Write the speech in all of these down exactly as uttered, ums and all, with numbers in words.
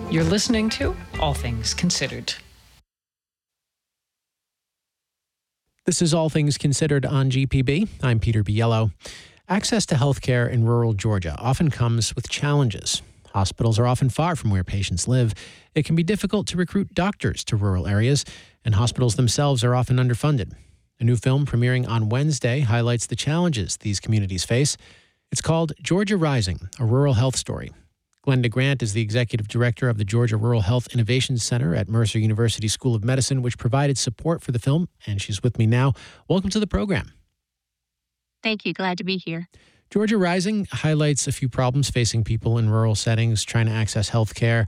You're listening to All Things Considered. This is All Things Considered on G P B. I'm Peter Biello. Access to healthcare in rural Georgia often comes with challenges. Hospitals are often far from where patients live. It can be difficult to recruit doctors to rural areas, and hospitals themselves are often underfunded. A new film premiering on Wednesday highlights the challenges these communities face. It's called Georgia Rising, a rural health story. Glenda Grant is the executive director of the Georgia Rural Health Innovation Center at Mercer University School of Medicine, which provided support for the film, and she's with me now. Welcome to the program. Thank you. Glad to be here. Georgia Rising highlights a few problems facing people in rural settings trying to access health care.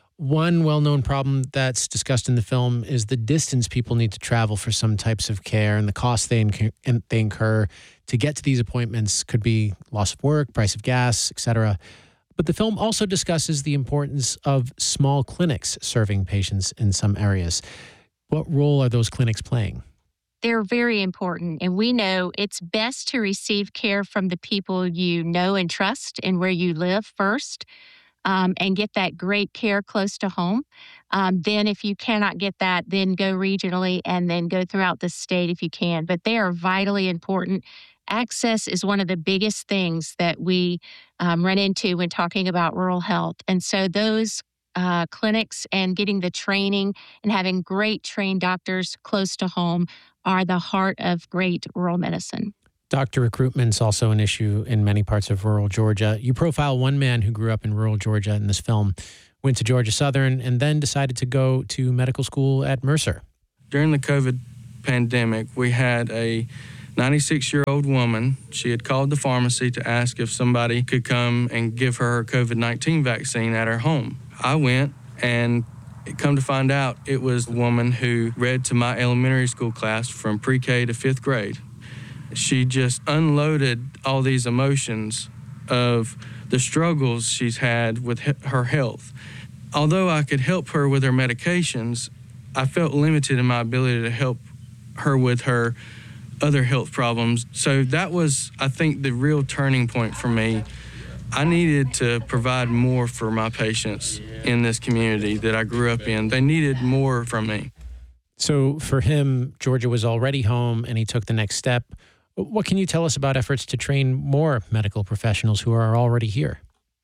One well-known problem that's discussed in the film is the distance people need to travel for some types of care, and the costs they incur, they incur to get to these appointments could be loss of work, price of gas, et cetera. But the film also discusses the importance of small clinics serving patients in some areas. What role are those clinics playing? They're very important, and we know it's best to receive care from the people you know and trust and where you live first, um, and get that great care close to home. Um, then if you cannot get that, then go regionally and then go throughout the state if you can. But they are vitally important. Access is one of the biggest things that we um, run into when talking about rural health. And so those uh, clinics and getting the training and having great trained doctors close to home are the heart of great rural medicine. Doctor recruitment's also an issue in many parts of rural Georgia. You profile one man who grew up in rural Georgia in this film, went to Georgia Southern, and then decided to go to medical school at Mercer. During the COVID pandemic, we had a ninety-six-year-old woman. She had called the pharmacy to ask if somebody could come and give her her COVID nineteen vaccine at her home. I went, and come to find out, it was a woman who read to my elementary school class from pre-K to fifth grade. She just unloaded all these emotions of the struggles she's had with her health. Although I could help her with her medications, I felt limited in my ability to help her with her other health problems. So that was, I think, the real turning point for me. I needed to provide more for my patients in this community that I grew up in. They needed more from me. So for him, Georgia was already home and he took the next step. What can you tell us about efforts to train more medical professionals who are already here?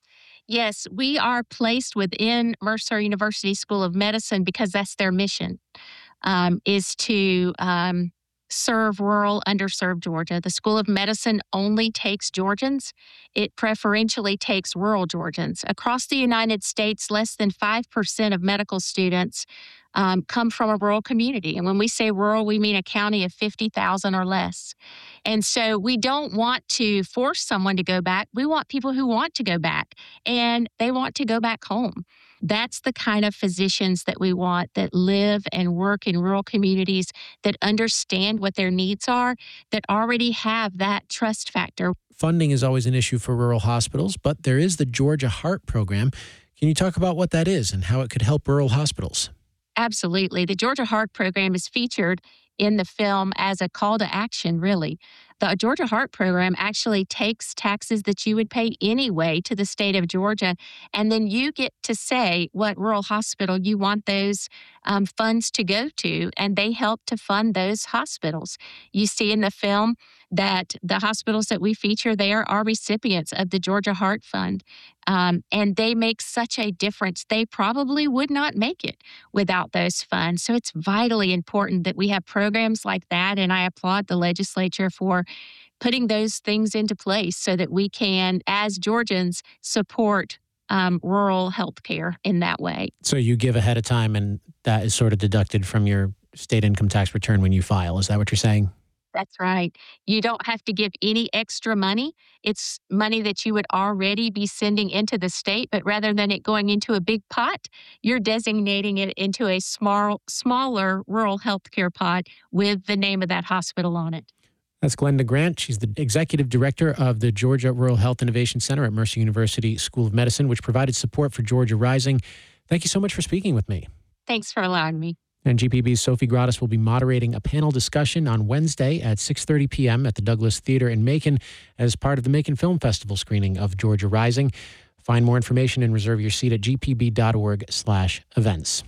Yes, we are placed within Mercer University School of Medicine because that's their mission, um, is to um, serve rural, underserved Georgia. The School of Medicine only takes Georgians. It preferentially takes rural Georgians. Across the United States, less than five percent of medical students um, come from a rural community. And when we say rural, we mean a county of fifty thousand or less. And so we don't want to force someone to go back. We want people who want to go back, and they want to go back home. That's the kind of physicians that we want, that live and work in rural communities, that understand what their needs are, that already have that trust factor. Funding is always an issue for rural hospitals, but there is the Georgia Heart Program. Can you talk about what that is and how it could help rural hospitals? Absolutely. The Georgia Heart Program is featured in the film as a call to action, really. The Georgia Heart Program actually takes taxes that you would pay anyway to the state of Georgia, and then you get to say what rural hospital you want those um, funds to go to, and they help to fund those hospitals. You see in the film that the hospitals that we feature there are recipients of the Georgia Heart Fund, um, and they make such a difference. They probably would not make it without those funds. So it's vitally important that we have programs like that, and I applaud the legislature for putting those things into place so that we can, as Georgians, support um, rural health care in that way. So you give ahead of time, and that is sort of deducted from your state income tax return when you file. Is that what you're saying? That's right. You don't have to give any extra money. It's money that you would already be sending into the state, but rather than it going into a big pot, you're designating it into a small, smaller rural healthcare pot with the name of that hospital on it. That's Glenda Grant. She's the executive director of the Georgia Rural Health Innovation Center at Mercer University School of Medicine, which provided support for Georgia Rising. Thank you so much for speaking with me. Thanks for allowing me. And G P B's Sophie Gratis will be moderating a panel discussion on Wednesday at six thirty p.m. at the Douglas Theater in Macon as part of the Macon Film Festival screening of Georgia Rising. Find more information and reserve your seat at gpb.org slash events.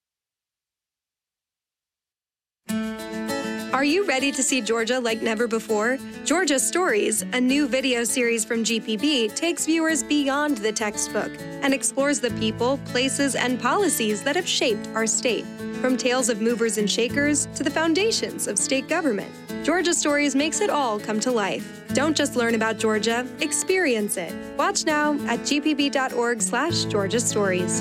Are you ready to see Georgia like never before? Georgia Stories, a new video series from G P B, takes viewers beyond the textbook and explores the people, places, and policies that have shaped our state. From tales of movers and shakers to the foundations of state government, Georgia Stories makes it all come to life. Don't just learn about Georgia, experience it. Watch now at gpb.org slash Georgia Stories.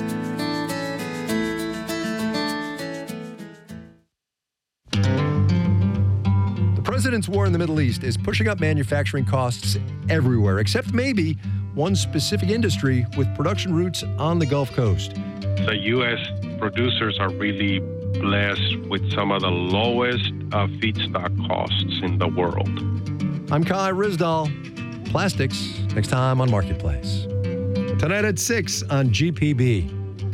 The president's war in the Middle East is pushing up manufacturing costs everywhere, except maybe one specific industry with production roots on the Gulf Coast. The U S producers are really blessed with some of the lowest uh, feedstock costs in the world. I'm Kai Ryssdal. Plastics, next time on Marketplace. Tonight at six on G P B.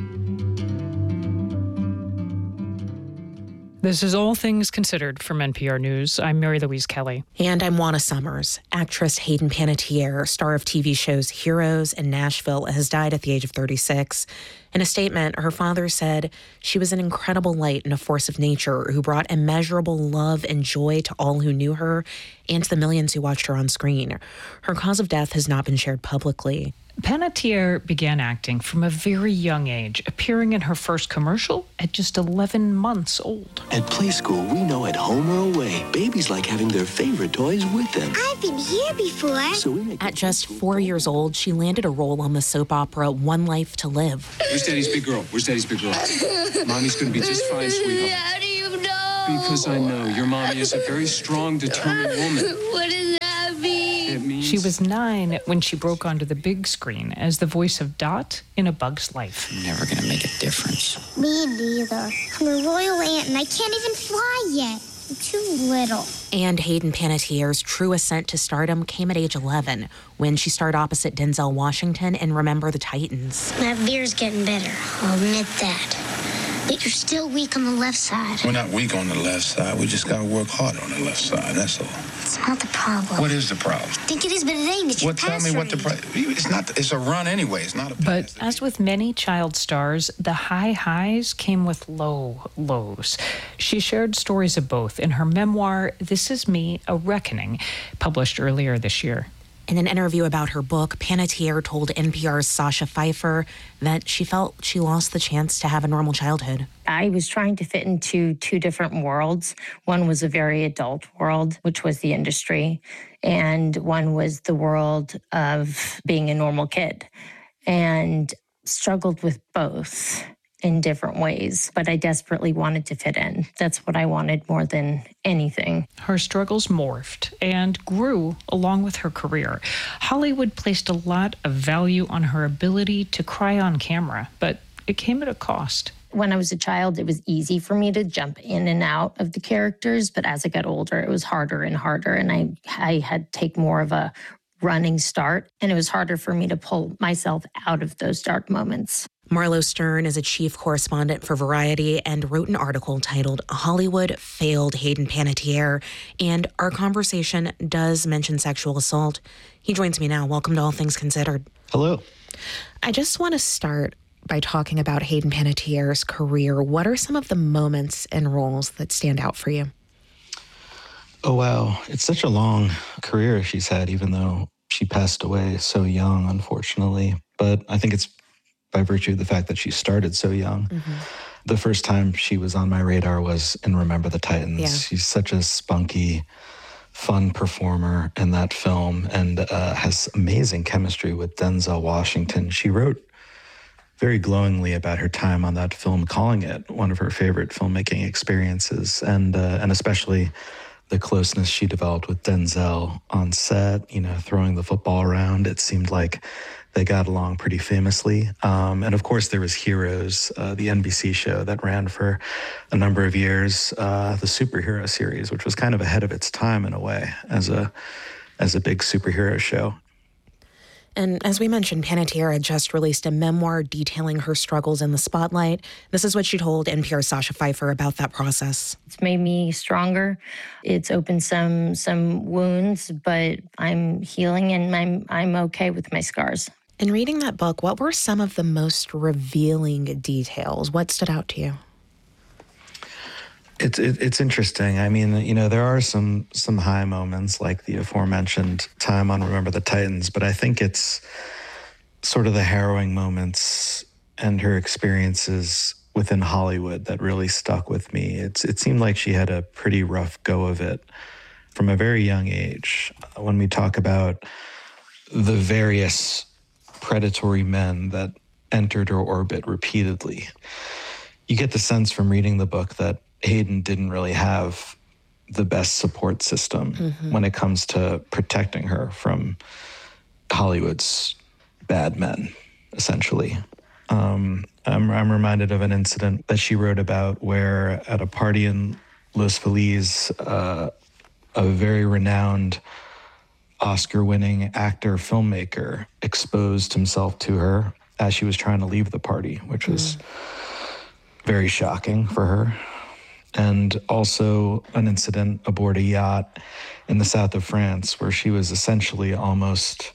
This is All Things Considered from N P R News. I'm Mary Louise Kelly. And I'm Juana Summers. Actress Hayden Panettiere, star of T V shows Heroes and Nashville, has died at the age of thirty-six. In a statement, her father said she was an incredible light and a force of nature who brought immeasurable love and joy to all who knew her and to the millions who watched her on screen. Her cause of death has not been shared publicly. Panettiere began acting from a very young age, appearing in her first commercial at just eleven months old. At Play School, we know at home or away, babies like having their favorite toys with them. I've been here before. So we make At just four years old, she landed a role on the soap opera One Life to Live. Where's Daddy's big girl? Where's Daddy's big girl? Mommy's gonna be just fine, sweetheart. How do you know? Because I know. Your mommy is a very strong, determined woman. What does that mean? It means She was nine when she broke onto the big screen as the voice of Dot in A Bug's Life. I'm never gonna make a difference. Me neither. I'm a royal ant and I can't even fly yet. I'm too little. And Hayden Panettiere's true ascent to stardom came at age eleven, when she starred opposite Denzel Washington in Remember the Titans. My beer's getting better. I'll admit that. But you're still weak on the left side. We're not weak on the left side. We just gotta work harder on the left side. That's all. It's not the problem. What is the problem? I think it is, but it ain't. It's your What? Tell pass me what the rate. problem. It's not. It's a run anyway. It's not a. But pass. as with many child stars, the high highs came with low lows. She shared stories of both in her memoir, This Is Me, A Reckoning, published earlier this year. In an interview about her book, Panettiere told N P R's Sasha Pfeiffer that she felt she lost the chance to have a normal childhood. I was trying to fit into two different worlds. One was a very adult world, which was the industry, and one was the world of being a normal kid, and struggled with both in different ways, but I desperately wanted to fit in. That's what I wanted more than anything. Her struggles morphed and grew along with her career. Hollywood placed a lot of value on her ability to cry on camera, but it came at a cost. When I was a child, it was easy for me to jump in and out of the characters, but as I got older, it was harder and harder, and I, I had to take more of a running start, and it was harder for me to pull myself out of those dark moments. Marlo Stern is a chief correspondent for Variety and wrote an article titled Hollywood Failed Hayden Panettiere, and our conversation does mention sexual assault. He joins me now. Welcome to All Things Considered. Hello. I just want to start by talking about Hayden Panettiere's career. What are some of the moments and roles that stand out for you? Oh, wow. It's such a long career she's had, even though she passed away so young, unfortunately. But I think it's by virtue of the fact that she started so young. Mm-hmm. The first time she was on my radar was in Remember the Titans. Yeah. She's such a spunky, fun performer in that film, and uh, has amazing chemistry with Denzel Washington. She wrote very glowingly about her time on that film, calling it one of her favorite filmmaking experiences, and uh, and especially the closeness she developed with Denzel on set, you know, throwing the football around. It seemed like they got along pretty famously. Um, and of course, there was Heroes, uh, the N B C show that ran for a number of years, uh, the superhero series, which was kind of ahead of its time in a way as a as a big superhero show. And as we mentioned, Panettiere had just released a memoir detailing her struggles in the spotlight. This is what she told N P R's Sasha Pfeiffer about that process. It's made me stronger. It's opened some some wounds, but I'm healing and I'm I'm okay with my scars. In reading that book, what were some of the most revealing details? What stood out to you? It's it, it's interesting. I mean, you know, there are some some high moments like the aforementioned time on Remember the Titans, but I think it's sort of the harrowing moments and her experiences within Hollywood that really stuck with me. It's it seemed like she had a pretty rough go of it from a very young age. When we talk about the various predatory men that entered her orbit repeatedly, you get the sense from reading the book that Hayden didn't really have the best support system mm-hmm. when it comes to protecting her from Hollywood's bad men, essentially. Um, I'm, I'm reminded of an incident that she wrote about where at a party in Los Feliz, uh, a very renowned Oscar-winning actor, filmmaker exposed himself to her as she was trying to leave the party, which was mm. very shocking for her. And also an incident aboard a yacht in the south of France where she was essentially almost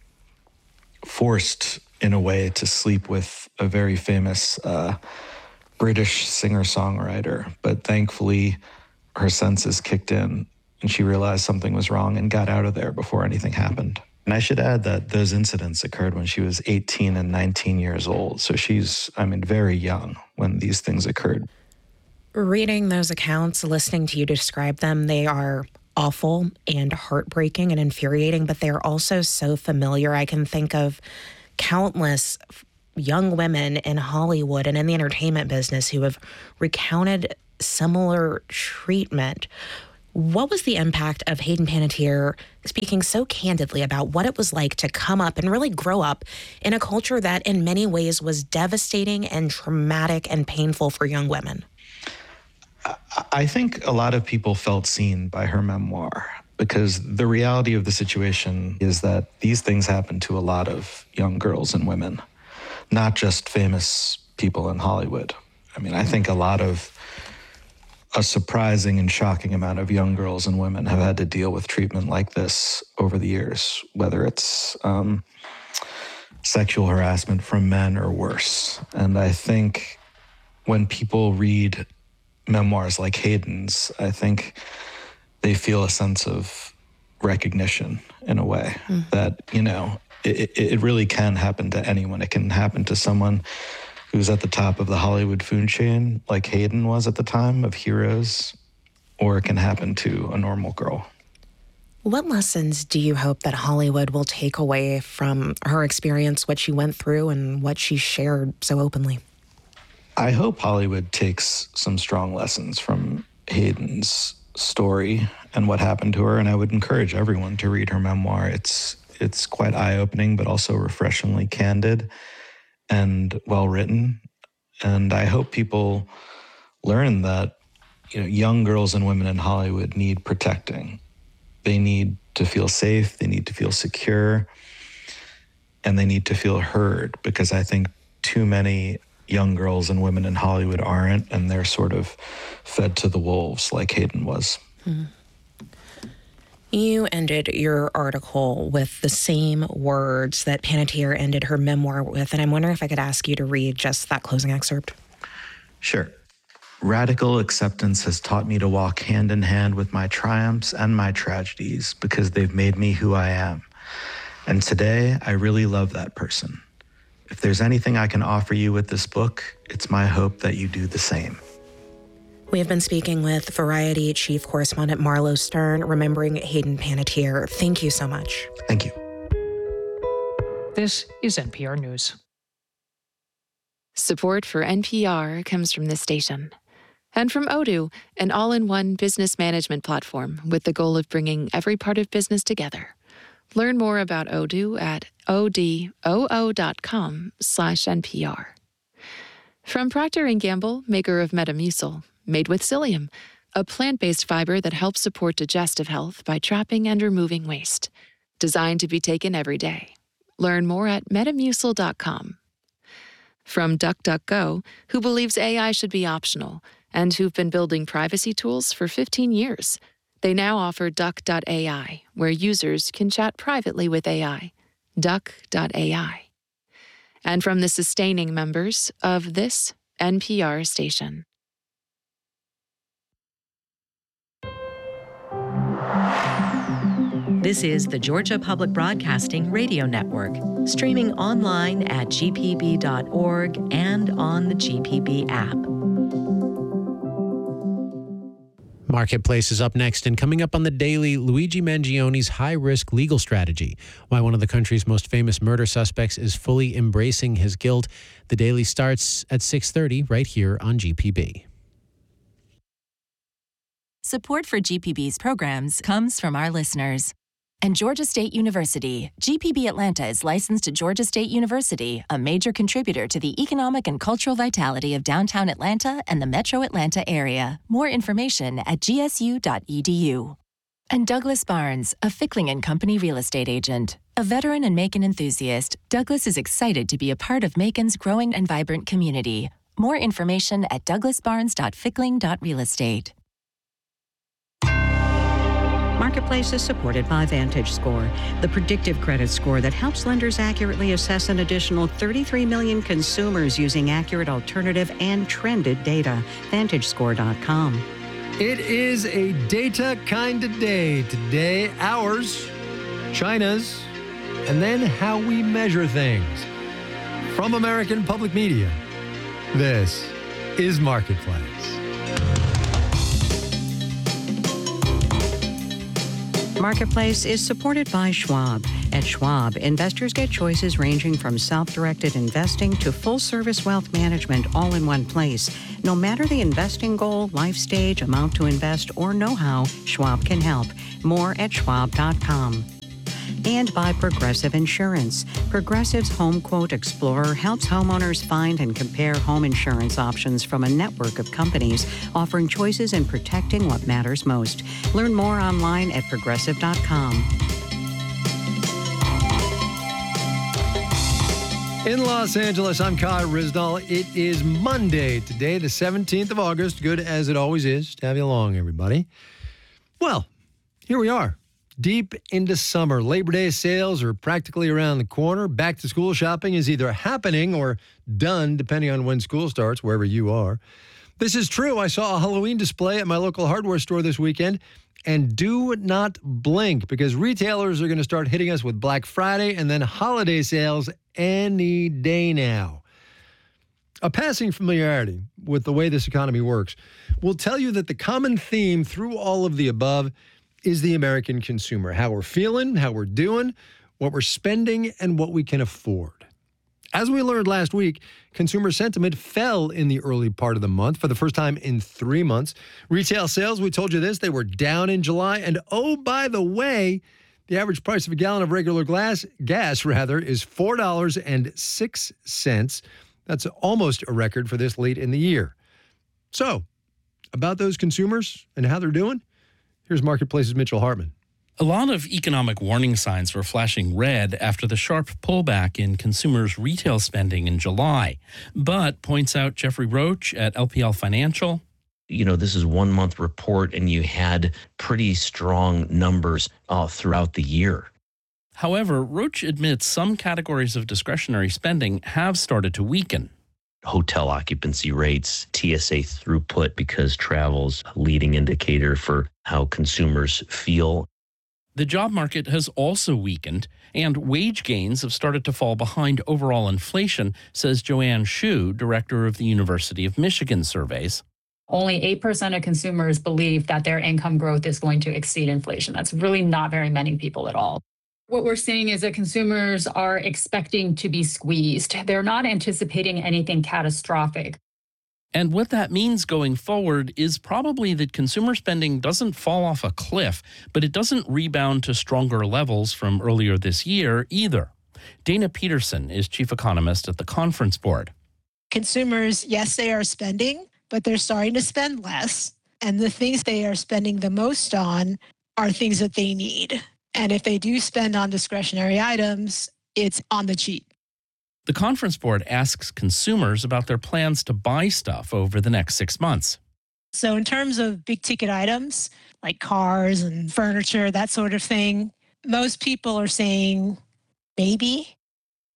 forced in a way to sleep with a very famous uh, British singer-songwriter. But thankfully, her senses kicked in and she realized something was wrong and got out of there before anything happened. And I should add that those incidents occurred when she was eighteen and nineteen years old. So she's, I mean, very young when these things occurred. Reading those accounts, listening to you describe them, they are awful and heartbreaking and infuriating, but they're also so familiar. I can think of countless young women in Hollywood and in the entertainment business who have recounted similar treatment. What was the impact of Hayden Panettiere speaking so candidly about what it was like to come up and really grow up in a culture that in many ways was devastating and traumatic and painful for young women? I think a lot of people felt seen by her memoir because the reality of the situation is that these things happen to a lot of young girls and women, not just famous people in Hollywood. I mean, I think a lot of a surprising and shocking amount of young girls and women have had to deal with treatment like this over the years, whether it's um, sexual harassment from men or worse. And I think when people read memoirs like Hayden's, I think they feel a sense of recognition in a way mm. that, you know, it, it really can happen to anyone. It can happen to someone who's at the top of the Hollywood food chain, like Hayden was at the time, of heroes, or it can happen to a normal girl. What lessons do you hope that Hollywood will take away from her experience, what she went through, and what she shared so openly? I hope Hollywood takes some strong lessons from Hayden's story and what happened to her, and I would encourage everyone to read her memoir. It's it's quite eye-opening, but also refreshingly candid and well-written. And I hope people learn that, you know, young girls and women in Hollywood need protecting. They need to feel safe, they need to feel secure, and they need to feel heard, because I think too many young girls and women in Hollywood aren't, and they're sort of fed to the wolves like Hayden was. Mm-hmm. You ended your article with the same words that Panettiere ended her memoir with, and I'm wondering if I could ask you to read just that closing excerpt. Sure. Radical acceptance has taught me to walk hand in hand with my triumphs and my tragedies because they've made me who I am. And today, I really love that person. If there's anything I can offer you with this book, it's my hope that you do the same. We have been speaking with Variety Chief Correspondent Marlo Stern, remembering Hayden Panettiere. Thank you so much. Thank you. This is N P R News. Support for N P R comes from this station. And from Odoo, an all-in-one business management platform with the goal of bringing every part of business together. Learn more about Odoo at odoo.com slash NPR. From Procter and Gamble, maker of Metamucil, made with psyllium, a plant-based fiber that helps support digestive health by trapping and removing waste. Designed to be taken every day. Learn more at metamucil dot com. From DuckDuckGo, who believes A I should be optional, and who've been building privacy tools for fifteen years. They now offer Duck dot A I, where users can chat privately with A I. Duck dot A I. and from the sustaining members of this N P R station. This is the Georgia Public Broadcasting Radio Network, streaming online at g p b dot org and on the G P B app. Marketplace is up next, and coming up on the Daily, Luigi Mangioni's high-risk legal strategy, why one of the country's most famous murder suspects is fully embracing his guilt. The Daily starts at six thirty right here on G P B. Support for G P B's programs comes from our listeners. And Georgia State University. G P B Atlanta is licensed to Georgia State University, a major contributor to the economic and cultural vitality of downtown Atlanta and the metro Atlanta area. More information at g s u dot e d u. And Douglas Barnes, a Fickling and Company real estate agent. A veteran and Macon enthusiast, Douglas is excited to be a part of Macon's growing and vibrant community. More information at douglas barnes dot fickling dot real estate. Marketplace is supported by VantageScore, the predictive credit score that helps lenders accurately assess an additional thirty-three million consumers using accurate alternative and trended data. Vantage Score dot com. It is a data kind of day today. Ours, China's, and then how we measure things. From American Public Media, this is Marketplace. Marketplace is supported by Schwab. At Schwab, investors get choices ranging from self-directed investing to full-service wealth management all in one place. No matter the investing goal, life stage, amount to invest, or know-how, Schwab can help. More at schwab dot com. And by Progressive Insurance. Progressive's Home Quote Explorer helps homeowners find and compare home insurance options from a network of companies, offering choices and protecting what matters most. Learn more online at progressive dot com. In Los Angeles, I'm Kai Rizdal. It is Monday today, the seventeenth of August. Good as it always is to have you along, everybody. Well, here we are. Deep into summer. Labor Day sales are practically around the corner. Back to school shopping is either happening or done, depending on when school starts, wherever you are. This is true. I saw a Halloween display at my local hardware store this weekend. And do not blink, because retailers are going to start hitting us with Black Friday and then holiday sales any day now. A passing familiarity with the way this economy works will tell you that the common theme through all of the above is the American consumer, how we're feeling, how we're doing, what we're spending, and what we can afford. As we learned last week, consumer sentiment fell in the early part of the month for the first time in three months. Retail sales, we told you this, they were down in July. And oh, by the way, the average price of a gallon of regular glass, gas rather, is four dollars and six cents. That's almost a record for this late in the year. So, about those consumers and how they're doing, here's Marketplace's Mitchell Hartman. A lot of economic warning signs were flashing red after the sharp pullback in consumers' retail spending in July. But, points out Jeffrey Roach at L P L Financial, you know, this is one month report and you had pretty strong numbers uh, throughout the year. However, Roach admits some categories of discretionary spending have started to weaken. Hotel occupancy rates, T S A throughput, because travel's a leading indicator for how consumers feel. The job market has also weakened, and wage gains have started to fall behind overall inflation, says Joanne Shu, director of the University of Michigan surveys. Only eight percent of consumers believe that their income growth is going to exceed inflation. That's really not very many people at all. What we're seeing is that consumers are expecting to be squeezed. They're not anticipating anything catastrophic. And what that means going forward is probably that consumer spending doesn't fall off a cliff, but it doesn't rebound to stronger levels from earlier this year either. Dana Peterson is chief economist at the Conference Board. Consumers, yes, they are spending, but they're starting to spend less. And the things they are spending the most on are things that they need. And if they do spend on discretionary items, it's on the cheap. The Conference Board asks consumers about their plans to buy stuff over the next six months. So in terms of big ticket items, like cars and furniture, that sort of thing, most people are saying maybe.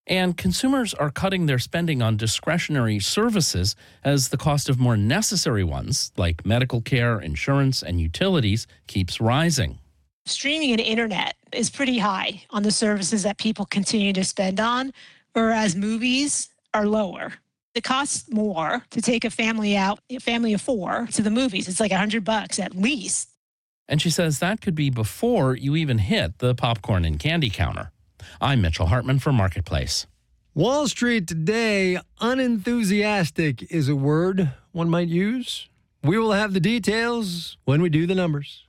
And consumers are cutting their spending on discretionary services as the cost of more necessary ones, like medical care, insurance, and utilities, keeps rising. Streaming and internet is pretty high on the services that people continue to spend on, whereas movies are lower. It costs more to take a family out, a family of four, to the movies. It's like a hundred bucks at least. And she says that could be before you even hit the popcorn and candy counter. I'm Mitchell Hartman for Marketplace. Wall Street today, unenthusiastic is a word one might use. We will have the details when we do the numbers.